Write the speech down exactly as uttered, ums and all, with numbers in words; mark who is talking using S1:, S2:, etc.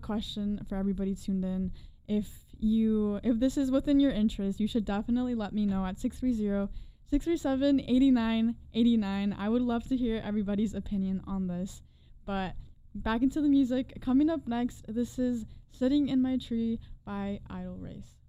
S1: question for everybody tuned in. If you if this is within your interest, you should definitely let me know at six three zero, six three seven, eight nine eight nine. I would love to hear everybody's opinion on this. But back into the music. Coming up next, this is Sitting in My Tree by Idle Race.